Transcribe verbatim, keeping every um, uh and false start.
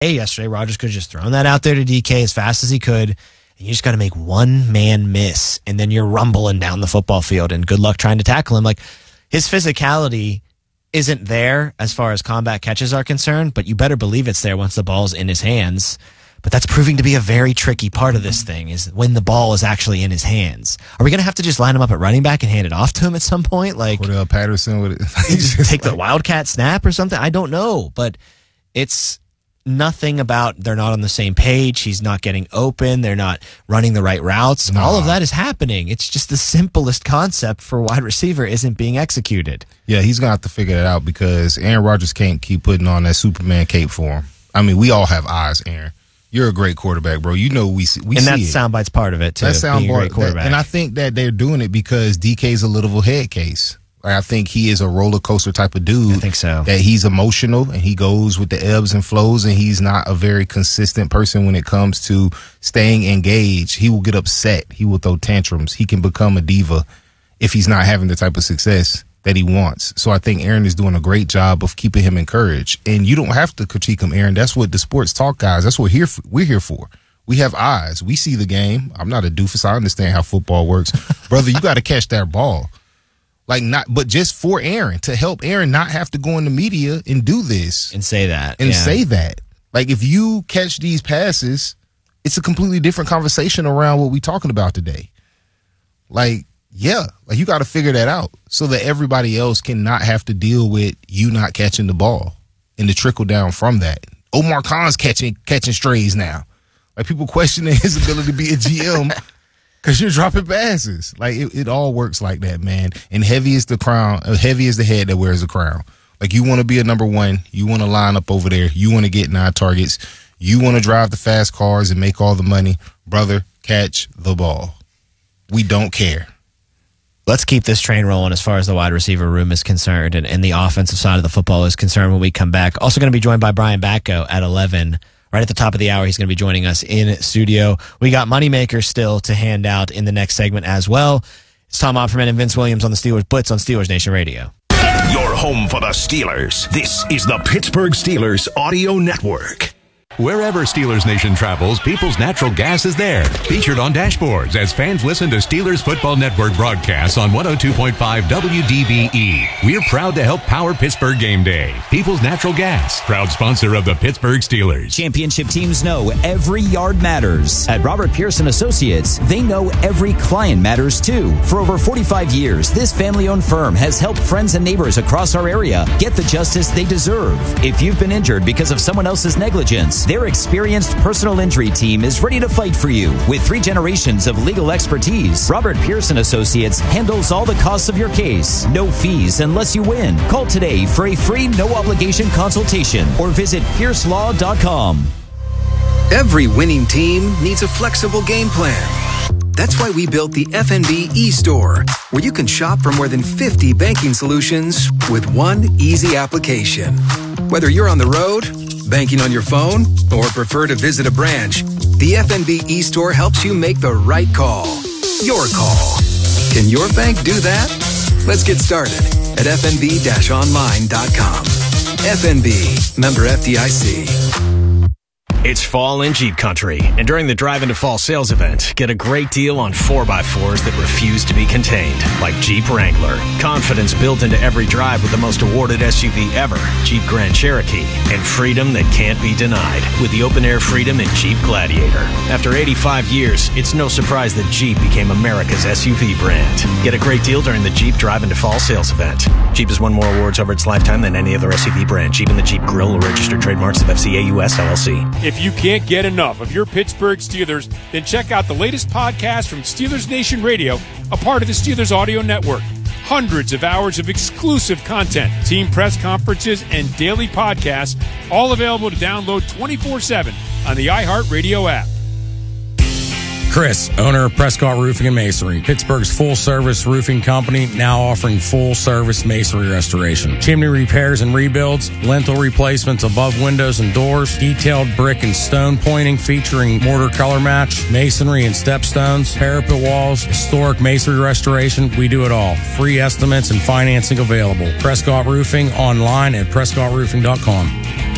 yesterday, Rodgers could have just thrown that out there to D K as fast as he could. And you just got to make one man miss, and then you're rumbling down the football field, and good luck trying to tackle him. Like, his physicality isn't there as far as combat catches are concerned, but you better believe it's there once the ball's in his hands. But that's proving to be a very tricky part of this thing, is when the ball is actually in his hands. Are we going to have to just line him up at running back and hand it off to him at some point? Like Cordell Patterson would just take the wildcat snap or something? I don't know, but it's nothing about they're not on the same page. He's not getting open. They're not running the right routes. Nah. All of that is happening. It's just the simplest concept for wide receiver isn't being executed. Yeah, he's going to have to figure that out because Aaron Rodgers can't keep putting on that Superman cape for him. I mean, we all have eyes, Aaron. You're a great quarterback, bro. You know we see, we and see that it. soundbite's part of it, too. That soundbite, quarterback. And I think that they're doing it because D K's a little head case. Like, I think he is a roller coaster type of dude. I think so. That he's emotional and he goes with the ebbs and flows, and he's not a very consistent person when it comes to staying engaged. He will get upset. He will throw tantrums. He can become a diva if he's not having the type of success that he wants. So I think Aaron is doing a great job of keeping him encouraged. And you don't have to critique him, Aaron. That's what the sports talk guys, that's what here we're here for. We have eyes. We see the game. I'm not a doofus. I understand how football works. Brother, you got to catch that ball. Like, not, but just for Aaron, to help Aaron not have to go in the media and do this. And say that. And yeah. say that. Like, if you catch these passes, it's a completely different conversation around what we're talking about today. Like, yeah, like you got to figure that out so that everybody else can not have to deal with you not catching the ball and the trickle down from that. Omar Khan's catching catching strays now. Like, people questioning his ability to be a G M because you're dropping passes. Like, it, it all works like that, man. And heavy is the crown, uh, heavy is the head that wears the crown. Like, you want to be a number one. You want to line up over there. You want to get nine targets. You want to drive the fast cars and make all the money. Brother, catch the ball. We don't care. Let's keep this train rolling as far as the wide receiver room is concerned and, and the offensive side of the football is concerned when we come back. Also going to be joined by Brian Batko at eleven. Right at the top of the hour, he's going to be joining us in studio. We got Moneymakers still to hand out in the next segment as well. It's Tom Opperman and Vince Williams on the Steelers Blitz on Steelers Nation Radio. Your home for the Steelers. This is the Pittsburgh Steelers Audio Network. Wherever Steelers Nation travels, People's Natural Gas is there. Featured on dashboards as fans listen to Steelers Football Network broadcasts on one oh two point five W D B E. We're proud to help power Pittsburgh game day. People's Natural Gas, proud sponsor of the Pittsburgh Steelers. Championship teams know every yard matters. At Robert Pearson Associates, they know every client matters too. For over forty-five years, this family-owned firm has helped friends and neighbors across our area get the justice they deserve. If you've been injured because of someone else's negligence, their experienced personal injury team is ready to fight for you. With three generations of legal expertise, Robert Pearson Associates handles all the costs of your case. No fees unless you win. Call today for a free no-obligation consultation or visit pierce law dot com. Every winning team needs a flexible game plan. That's why we built the F N B e-store, where you can shop for more than fifty banking solutions with one easy application. Whether you're on the road, banking on your phone, or prefer to visit a branch, the F N B e-store helps you make the right call. Your call. Can your bank do that? Let's get started at f n b dash online dot com. F N B, member F D I C. It's fall in Jeep country, and during the Drive into Fall sales event, get a great deal on four by fours that refuse to be contained, like Jeep Wrangler. Confidence built into every drive with the most awarded S U V ever, Jeep Grand Cherokee, and freedom that can't be denied with the open-air freedom in Jeep Gladiator. After eighty-five years, it's no surprise that Jeep became America's S U V brand. Get a great deal during the Jeep Drive into Fall sales event. Jeep has won more awards over its lifetime than any other S U V brand. Jeep and the Jeep Grill are registered trademarks of F C A U S L L C. If you can't get enough of your Pittsburgh Steelers, then check out the latest podcast from Steelers Nation Radio, a part of the Steelers Audio Network. Hundreds of hours of exclusive content, team press conferences, and daily podcasts, all available to download twenty-four seven on the iHeartRadio app. Chris, owner of Prescott Roofing and Masonry, Pittsburgh's full-service roofing company, now offering full-service masonry restoration. Chimney repairs and rebuilds, lintel replacements above windows and doors, detailed brick and stone pointing featuring mortar color match, masonry and stepstones, parapet walls, historic masonry restoration. We do it all. Free estimates and financing available. Prescott Roofing online at prescott roofing dot com.